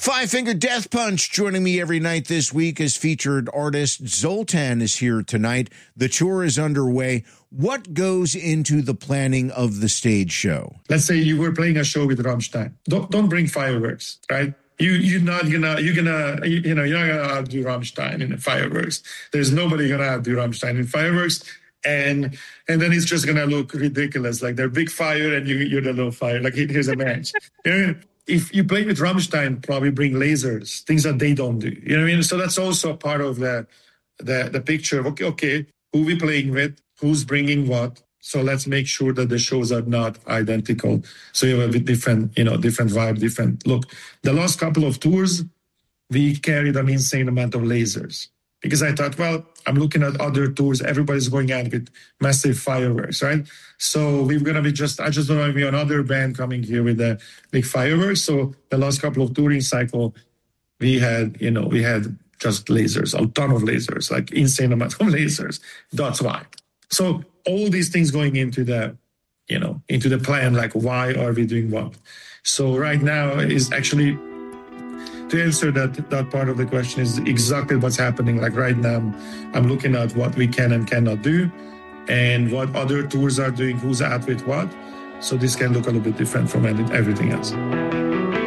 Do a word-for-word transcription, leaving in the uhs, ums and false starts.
Five Finger Death Punch joining me every night this week as featured artist Zoltan is here tonight. The tour is underway. What goes into the planning of the stage show? Let's say you were playing a show with Rammstein. Don't don't bring fireworks, right? You you're not gonna you're gonna you, you know you're not gonna outdo Rammstein in the fireworks. There's nobody gonna outdo Rammstein in fireworks. And and then it's just gonna look ridiculous, like they're big fire and you, you're the little fire. Like here's a match. You know, if you play with Rammstein, probably bring lasers, things that they don't do. You know what I mean? So that's also a part of the the the picture of okay, okay, who we playing with, who's bringing what. So let's make sure that the shows are not identical. So you have a different, you know, different vibe, different look. The last couple of tours, we carried an insane amount of lasers. Because I thought, well, I'm looking at other tours. Everybody's going out with massive fireworks, right? So we're going to be just, I just don't want to be another band coming here with the big fireworks. So the last couple of touring cycle, we had, you know, we had just lasers, a ton of lasers, like insane amount of lasers. That's why. So all these things going into the, you know, into the plan, like why are we doing what? So right now is actually, to answer that that part of the question is exactly what's happening. Like right now, I'm looking at what we can and cannot do and what other tours are doing, who's out with what. So this can look a little bit different from everything else.